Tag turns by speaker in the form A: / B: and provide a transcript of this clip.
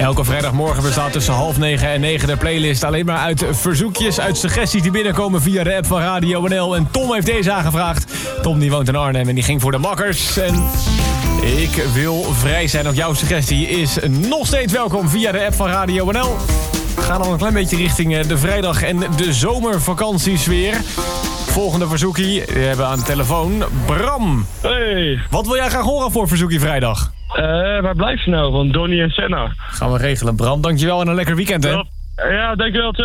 A: Elke vrijdagmorgen bestaat tussen 8:30 en 9 de playlist alleen maar uit verzoekjes, uit suggesties die binnenkomen via de app van Radio NL. En Tom heeft deze aangevraagd. Tom die woont in Arnhem en die ging voor de makkers. En ik wil vrij zijn. Ook jouw suggestie is nog steeds welkom via de app van Radio NL. We gaan al een klein beetje richting de vrijdag en de zomervakantiesfeer. Volgende verzoekie, we hebben aan de telefoon Bram.
B: Hey,
A: Wat wil jij graag horen voor verzoekie vrijdag?
B: waar blijf je nou? Van Donnie en Senna.
A: Gaan we regelen, Bram. Dankjewel en een lekker weekend, hè?
B: Ja, dankjewel.